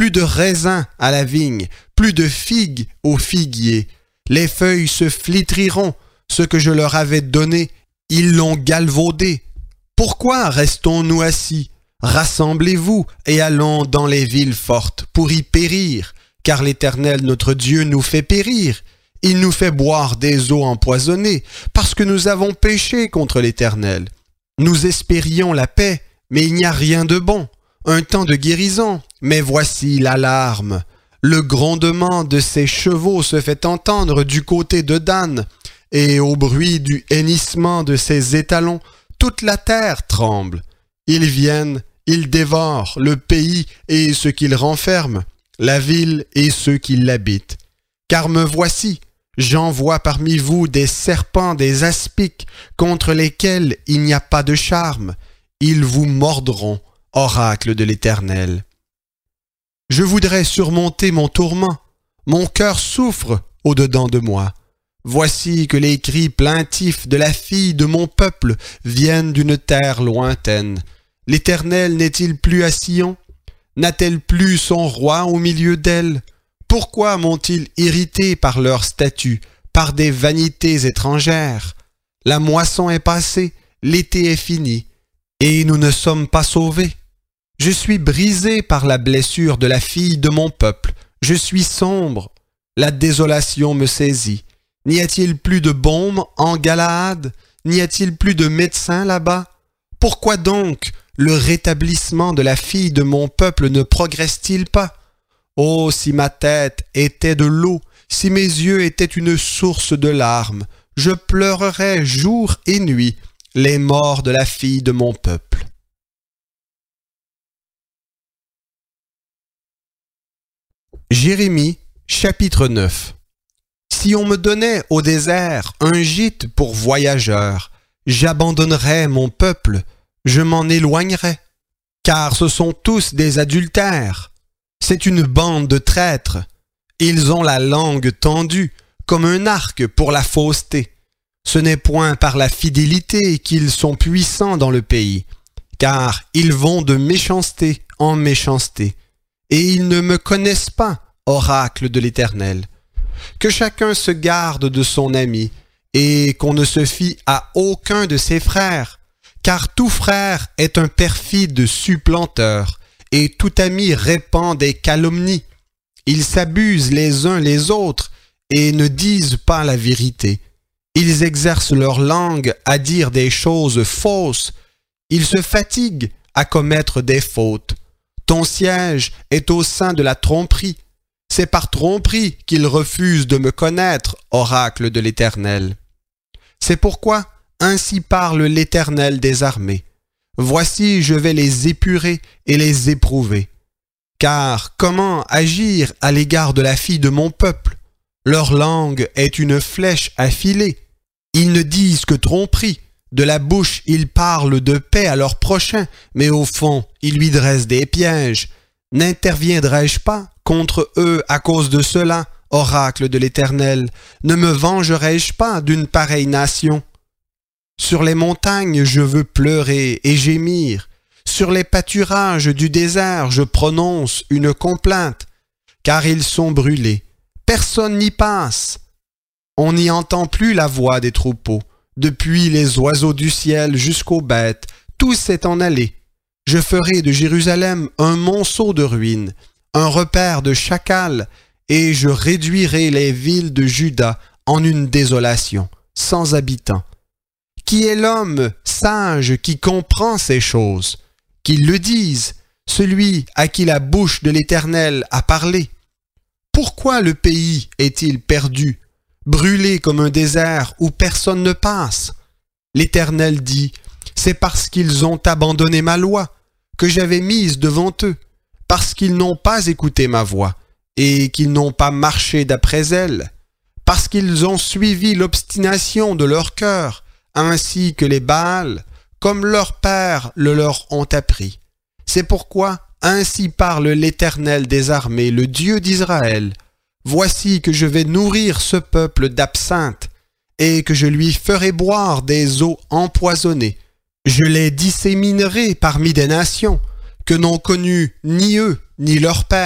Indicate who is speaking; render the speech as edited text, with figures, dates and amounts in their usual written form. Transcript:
Speaker 1: plus de raisins à la vigne, plus de figues au figuier. Les feuilles se flétriront, ce que je leur avais donné, ils l'ont galvaudé. Pourquoi restons-nous assis? Rassemblez-vous et allons dans les villes fortes pour y périr, car l'Éternel notre Dieu nous fait périr. Il nous fait boire des eaux empoisonnées, parce que nous avons péché contre l'Éternel. Nous espérions la paix, mais il n'y a rien de bon. Un temps de guérison, mais voici l'alarme. Le grondement de ses chevaux se fait entendre du côté de Dan, et au bruit du hennissement de ses étalons, toute la terre tremble. Ils viennent, ils dévorent le pays et ce qu'il renferme, la ville et ceux qui l'habitent. Car me voici, j'envoie parmi vous des serpents, des aspics, contre lesquels il n'y a pas de charme. Ils vous mordront, oracle de l'Éternel. Je voudrais surmonter mon tourment. Mon cœur souffre au-dedans de moi. Voici que les cris plaintifs de la fille de mon peuple viennent d'une terre lointaine. L'Éternel n'est-il plus à Sion? N'a-t-elle plus son roi au milieu d'elle? Pourquoi m'ont-ils irrité par leurs statuts, par des vanités étrangères? La moisson est passée, l'été est fini, et nous ne sommes pas sauvés. Je suis brisé par la blessure de la fille de mon peuple. Je suis sombre. La désolation me saisit. N'y a-t-il plus de baume en Galaad? N'y a-t-il plus de médecins là-bas? Pourquoi donc le rétablissement de la fille de mon peuple ne progresse-t-il pas? Oh, si ma tête était de l'eau, si mes yeux étaient une source de larmes, je pleurerais jour et nuit les morts de la fille de mon peuple. Jérémie, chapitre 9. Si on me donnait au désert un gîte pour voyageurs, j'abandonnerais mon peuple, je m'en éloignerais, car ce sont tous des adultères. C'est une bande de traîtres. Ils ont la langue tendue, comme un arc pour la fausseté. Ce n'est point par la fidélité qu'ils sont puissants dans le pays, car ils vont de méchanceté en méchanceté, et ils ne me connaissent pas, oracle de l'Éternel. Que chacun se garde de son ami, et qu'on ne se fie à aucun de ses frères, car tout frère est un perfide supplanteur, et tout ami répand des calomnies. Ils s'abusent les uns les autres, et ne disent pas la vérité. Ils exercent leur langue à dire des choses fausses. Ils se fatiguent à commettre des fautes. Ton siège est au sein de la tromperie. C'est par tromperie qu'ils refusent de me connaître, oracle de l'Éternel. C'est pourquoi ainsi parle l'Éternel des armées. Voici, je vais les épurer et les éprouver. Car comment agir à l'égard de la fille de mon peuple? Leur langue est une flèche affilée. Ils ne disent que tromperie. De la bouche, ils parlent de paix à leur prochain, mais au fond, ils lui dressent des pièges. N'interviendrai-je pas contre eux à cause de cela, oracle de l'Éternel? Ne me vengerai-je pas d'une pareille nation? Sur les montagnes, je veux pleurer et gémir. Sur les pâturages du désert, je prononce une complainte, car ils sont brûlés. Personne n'y passe. On n'y entend plus la voix des troupeaux. Depuis les oiseaux du ciel jusqu'aux bêtes, tout s'est en allé. Je ferai de Jérusalem un monceau de ruines, un repère de chacals, et je réduirai les villes de Juda en une désolation, sans habitants. Qui est l'homme sage qui comprend ces choses? Qu'il le dise, celui à qui la bouche de l'Éternel a parlé. Pourquoi le pays est-il perdu, brûlé comme un désert où personne ne passe? L'Éternel dit, c'est parce qu'ils ont abandonné ma loi que j'avais mise devant eux, parce qu'ils n'ont pas écouté ma voix et qu'ils n'ont pas marché d'après elle, parce qu'ils ont suivi l'obstination de leur cœur, ainsi que les Baals, comme leurs pères le leur ont appris. C'est pourquoi ainsi parle l'Éternel des armées, le Dieu d'Israël. Voici que je vais nourrir ce peuple d'absinthe, et que je lui ferai boire des eaux empoisonnées. Je les disséminerai parmi des nations, que n'ont connues ni eux, ni leurs pères.